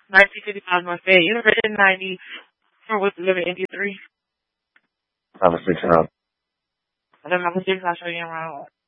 1955 North Bay. You ever in 90 for what's living India 3? Have a 6 and up. I don't have a 6, I'll show you around.